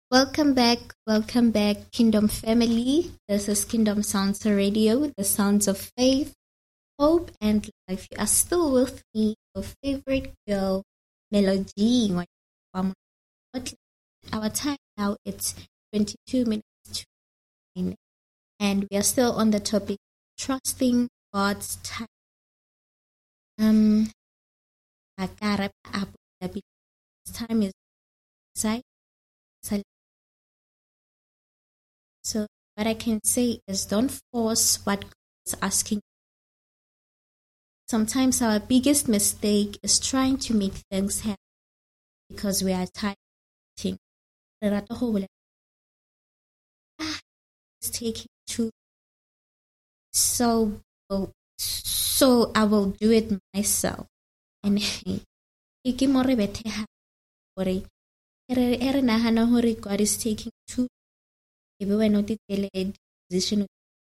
Welcome back, Kingdom family. This is Kingdom Sounds Radio, the sounds of faith, hope, and life. You are still with me, your favorite girl, Melody. Our time now, it's 22 minutes to 9, and we are still on the topic, trusting God's time. Time is inside. So what I can say is don't force what God is asking. Sometimes our biggest mistake is trying to make things happen because we are tired. It's taking too. So I will do it myself. And God is taking too. If we were not in position,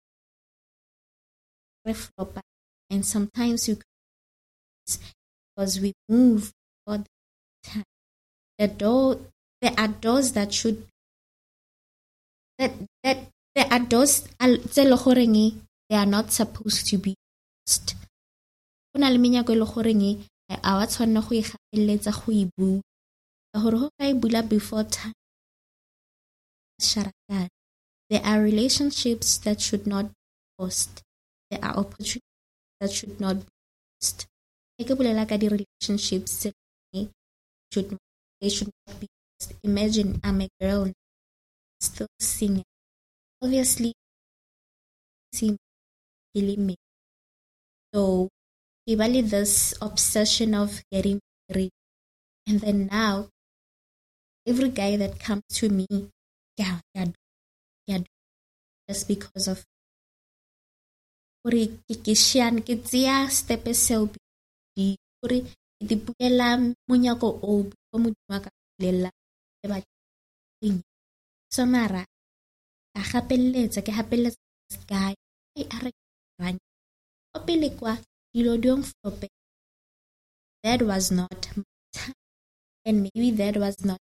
and sometimes you because we move all the time. There are doors that should there are doors they are not supposed to be closed. Kuna le menyako e le goreng a wa tshwanna go igapeletsa go e bula gore go ka e bula before time. There are relationships that should not be lost. There are opportunities that should not be lost. Relationships should not be lost. Imagine I'm a girl still singing. Obviously, killing me. So, evaluate this obsession of getting married, and then now, every guy that comes to me, just because of so mara guy that was not my time, and maybe that was not.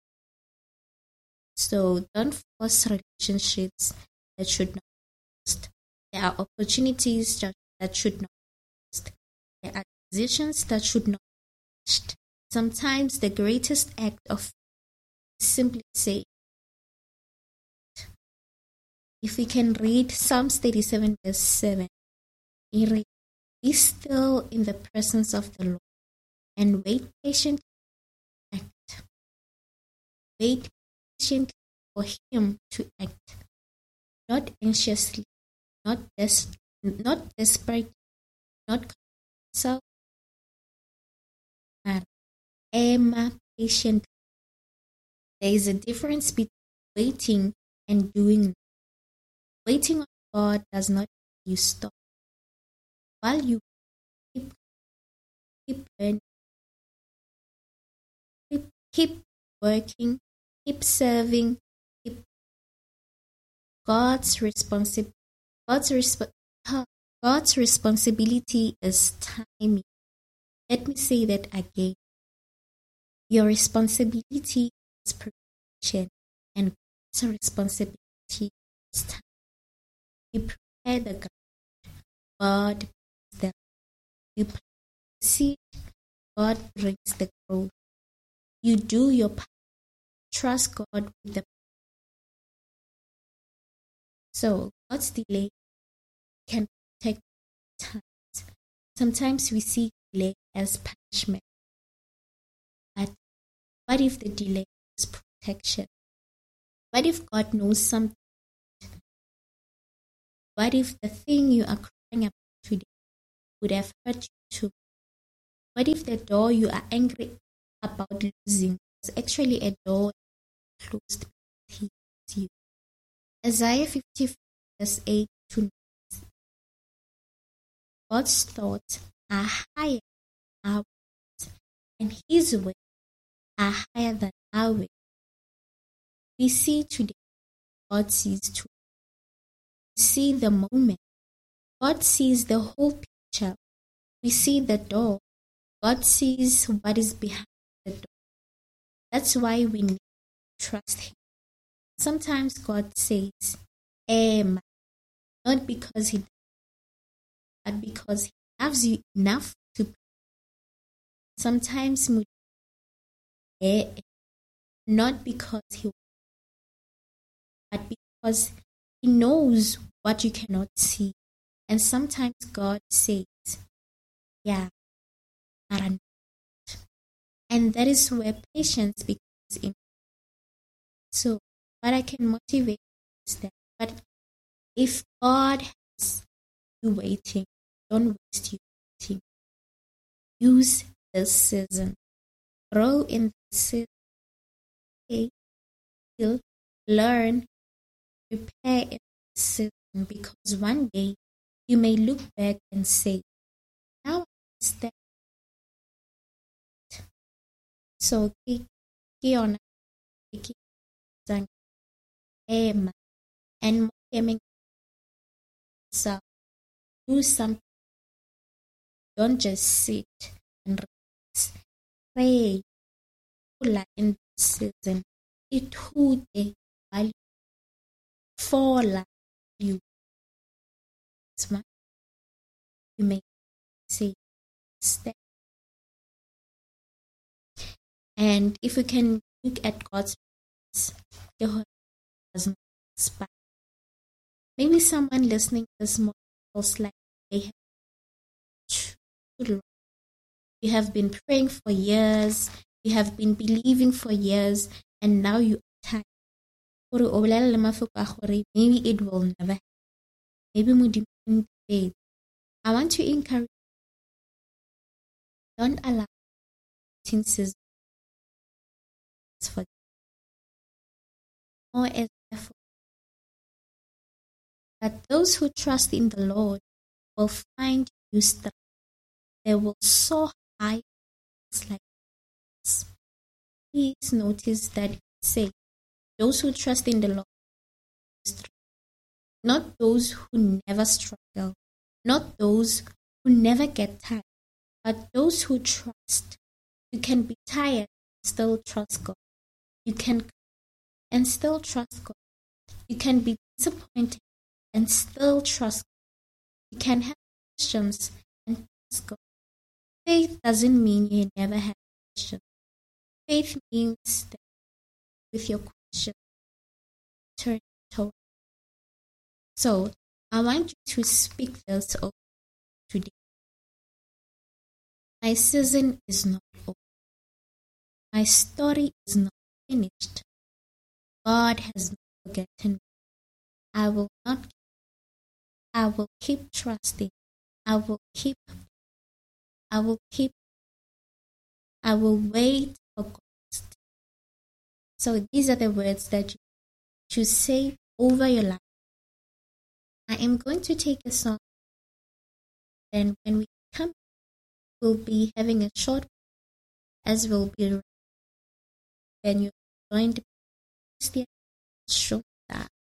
So don't force relationships that should not exist. There are opportunities that should not exist. There are decisions that should not exist. Sometimes the greatest act of is simply say, if we can read Psalms 37 verse 7, be still in the presence of the Lord and wait patiently to act. Wait patiently for Him to act, not anxiously, not desperate, not self, but patiently. There is a difference between waiting and doing. Waiting on God does not mean you stop. While you keep learning, keep working, keep serving, God's responsibility is timing. Let me say that again. Your responsibility is preparation, and God's responsibility is time. You prepare the ground, God brings the you plant the seed, God brings the growth. You do your part. Trust God with the. So God's delay can take time. Sometimes we see delay as punishment. But what if the delay is protection? What if God knows something? What if the thing you are crying about today would have hurt you too? What if the door you are angry about losing is actually a door closed because He loves you? Isaiah 55 verse 8 to 9. God's thoughts are higher than our ways, and His ways are higher than our ways. We see today, God sees today. We see the moment. God sees the whole picture. We see the door. God sees what is behind the door. That's why we need to trust Him. Sometimes God says, Emma, not because He does, but because He loves you enough to pray. Sometimes not because He wants, but because He knows what you cannot see. And sometimes God says, yeah, but I'm not. And that is where patience becomes important. So what I can motivate is that, but if God has you waiting, don't waste your waiting. Use this season. Grow in this season. Okay? Heal, learn, prepare in this season, because one day you may look back and say, now I understand. So Kiona, Emma, and so do something. Don't just sit and relax. Pray in this season. It who they value for you. You may say step. And if we can look at God's presence, Jehovah does not expire. Maybe someone listening this morning feels like they have too long. You have been praying for years, you have been believing for years, and now you are tired. Maybe it will never happen. Maybe faith. I want to encourage you, don't allow things for more as effort. But those who trust in the Lord will find you strength. They will soar high like this. Please notice that it says, those who trust in the Lord, not those who never struggle, not those who never get tired, but those who trust. You can be tired and still trust God. You can and still trust God. You can be disappointed and still trust God. You can have questions and trust God. Faith doesn't mean you never have questions. Faith means that with your questions, turn toward. So I want you to speak this over today. My season is not over. My story is not finished. God has not forgotten me. I will not. I will keep trusting. I will keep. I will keep. I will wait for God. So these are the words that you should say over your life. I am going to take a song, and when we come, we'll be having a short, as will be when you joined Christian Shota.